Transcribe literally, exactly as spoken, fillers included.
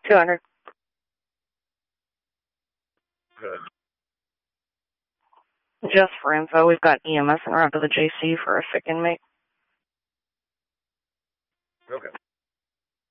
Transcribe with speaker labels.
Speaker 1: two hundred.
Speaker 2: Good.
Speaker 1: Just for info, we've got E M S en route to the J C for a sick inmate.
Speaker 2: Okay.